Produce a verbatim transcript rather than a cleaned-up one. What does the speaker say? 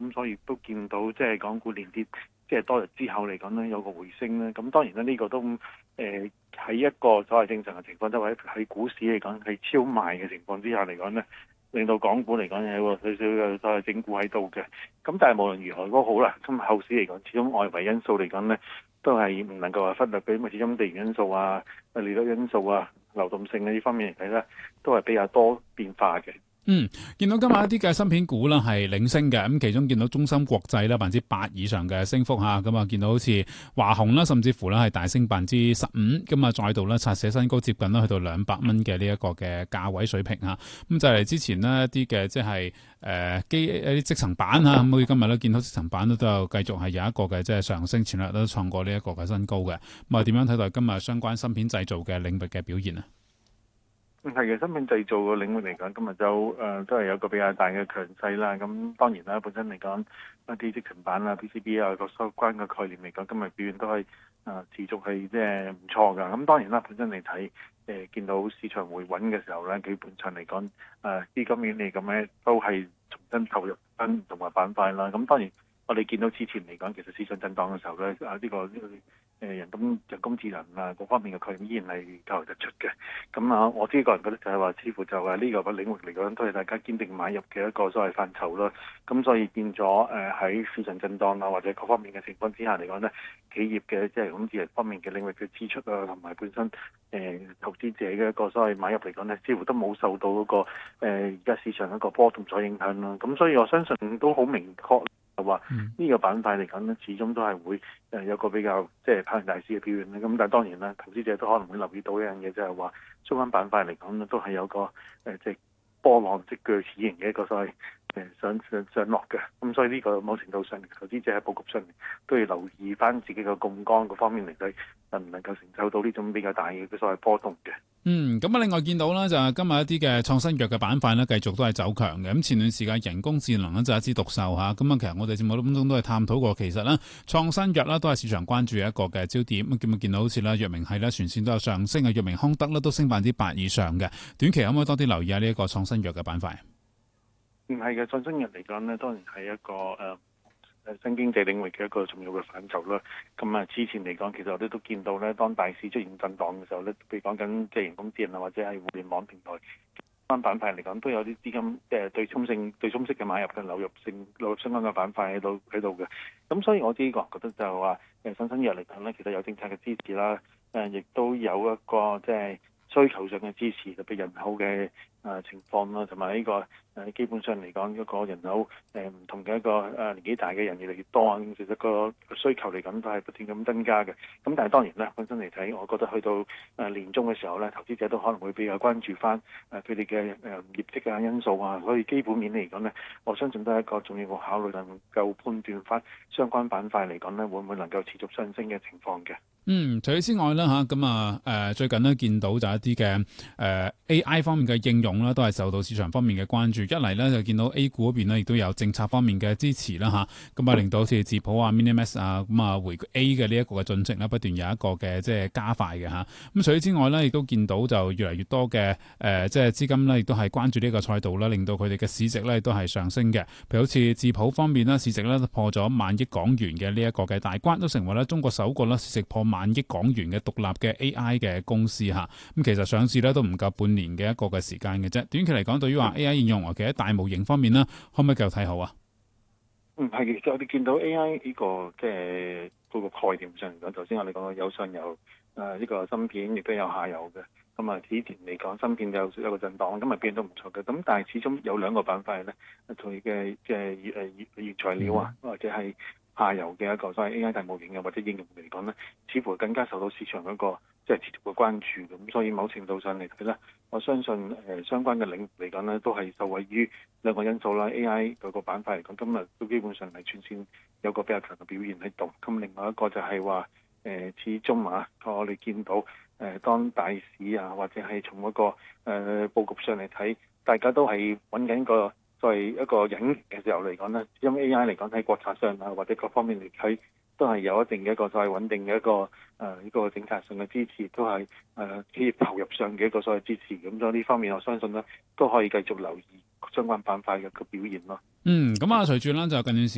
咁所以都見到即係港股連跌即係多日之後嚟講咧有個回升咧。咁當然啦，呢、這個都誒喺、呃、一個所謂正常嘅情況，即係喺股市嚟講係超賣嘅情況之下嚟講咧，令到港股嚟講有個少少嘅所謂整固喺度嘅。咁但係無論如何都好啦，咁後市嚟講，始終外圍因素嚟講咧，都係唔能夠話忽略嘅，因為始終地緣因素啊、利率因素啊、流動性啊呢方面嚟睇咧，都係比較多變化嘅。 嗯，見到今日一啲嘅芯片股啦係領升嘅，咁其中見到中芯國際啦百分之八以上嘅升幅吓，咁啊見到好似華虹啦，甚至乎咧係大升百分之十五，咁啊再度咧刷寫新高，接近啦去到兩百蚊嘅呢一個嘅價位水平吓，咁就係之前呢一啲嘅即係誒機一啲積層板吓，咁好似今日咧見到積層板都都有繼續係有一個嘅即係上升，前日都創過呢一個嘅新高嘅，咁啊點樣睇待今日相關芯片製造嘅領域嘅表現啊？ 係嘅，芯片製造嘅領域嚟講，今日就誒、呃、都係有個比較大嘅強勢啦。咁當然啦，本身嚟講一啲積層板啊、P C B 啊個相關嘅概念嚟講，今日表現都係誒、呃、持續係即係唔錯㗎。咁當然啦，本身嚟睇誒見到市場回穩嘅時候咧，基本上嚟講誒資金面嚟咁咧都係重新投入翻唔同嘅板塊啦。咁當然我哋見到之前嚟講，其實市場震盪嘅時候咧，啊呢、這個呢、這個誒人工人工智能啊，各方面嘅概念依然係較為突出嘅。咁啊，我自己個人覺得就係話，似乎就係呢個個領域嚟講，都係大家堅定買入嘅一個所謂範疇啦。咁所以變咗誒喺市場震盪啊，或者各方面嘅情況之下嚟講呢，企業嘅即係人工智能方面嘅領域嘅支出啊，同埋本身誒、呃、投資者嘅一個所謂買入嚟講呢，似乎都冇受到嗰、那個誒而家市場一個波動所影響啦。咁所以我相信都好明確。就話呢個板塊嚟講咧，始終都係會誒有個比較即係跑贏大市嘅表現咧。咁但係當然啦，投資者都可能會留意到一樣嘢，就係話相關板塊嚟講咧，都係有個誒即係波浪即鋸齒形嘅一個所謂誒上上上落嘅。咁所以呢個某程度上，投資者喺佈局上面都要留意翻自己嘅槓桿嗰方面嚟睇，能唔能夠承受到呢種比較大嘅所謂波動嘅。 嗯，咁啊，另外見到咧就係今日一啲嘅創新藥嘅板塊咧，繼續都係走強嘅。咁前段時間人工智能咧就一枝獨秀吓，咁啊，其實我哋節目當中都係探討過，其實咧創新藥咧都係市場關注嘅一個嘅焦點。咁見唔見到好似咧藥明系咧全線都有上升嘅，藥明康德咧都升百分之八以上嘅。短期可唔可以多啲留意下呢一個創新藥嘅板塊？ 唔係嘅，創新藥嚟講咧，當然係一個誒。呃新經濟領域嘅一個重要嘅範疇啦。咁啊，之前嚟講，其實我哋都見到咧，當大市出現震盪嘅時候咧，譬如講緊即係人工智能啊，或者係互聯網平台相關板塊嚟講，都有啲資金即係對沖性、對沖式嘅買入嘅流入性、流入相關嘅板塊喺度喺度嘅。咁所以我自己個人覺得就係話，誒新興藥嚟講咧，其實有政策嘅支持啦，誒亦都有一個即係需求上嘅支持，特別人口嘅誒情況啦，同埋呢個誒基本上嚟講，一個人口誒唔同嘅一個誒年紀大嘅人越嚟越多啊，其實個需求嚟講都係不斷咁增加嘅。咁但係當然咧，本身嚟睇，我覺得去到誒年中嘅時候咧，投資者都可能會比較關注翻誒佢哋嘅誒業績啊因素啊，所以基本面嚟講咧，我相信都係一個重要嘅考慮，能夠判斷翻相關板塊嚟講咧，會唔會能夠持續上升嘅情況嘅。 嗯，除此之外啦吓，咁啊誒最近咧見到就一啲嘅誒 A I 方面嘅應用啦，都係受到市場方面嘅關注。一嚟咧就見到 A 股嗰邊咧亦都有政策方面嘅支持啦吓，咁啊令到好似智普啊、MiniMax 啊咁啊回 A 嘅呢一個嘅進程咧不斷有一個嘅即係加快嘅吓。咁除此之外咧，亦都見到就越嚟越多嘅誒即係資金咧，亦都係關注呢個賽道啦，令到佢哋嘅市值咧都係上升嘅。譬如好似智普方面啦，市值咧破咗萬億港元嘅呢一個嘅大關，都成為咧中國首個咧市值破萬億港元嘅獨立嘅 A I 嘅公司吓，咁其實上市咧都唔夠半年嘅一個嘅時間嘅啫。短期嚟講，對於話 A I 應用，尤其喺大模型方面咧，可唔可以繼續睇好啊？ 嗯，係，其實我哋見到 A I 呢、這個即係嗰個概念上嚟講，頭先我哋講有上游誒呢個芯片，亦都有下游嘅。咁啊，之前嚟講芯片有有個震盪，今日變都唔錯嘅。咁但係始終有兩個板塊咧，佢嘅即係誒原材料啊，或者係下游嘅一個所謂 A I 大模型嘅或者應用嚟講咧，似乎更加受到市場嗰個即係持續嘅關注。咁所以某程度上嚟睇咧，我相信誒、呃、相關嘅領域嚟講咧，都係受惠於兩個因素啦。A I 嗰個板塊嚟講，今日都基本上係全線有個比較強嘅表現喺度。咁另外一個就係話誒，始終啊，我哋見到誒、呃、當大市啊，或者係從嗰、那個誒、呃、佈局上嚟睇，大家都係揾緊個作為一個隱形嘅時候嚟講咧，因為 A I 嚟講喺國策上啊，或者各方面嚟睇，都係有一定嘅一個所謂穩定嘅一個誒呢、呃這個政策上嘅支持，都係誒、呃、企業投入上嘅一個所謂支持。咁所以呢方面，我相信咧都可以繼續留意相關板塊嘅個表現咯。 嗯，咁啊，隨住咧就近段時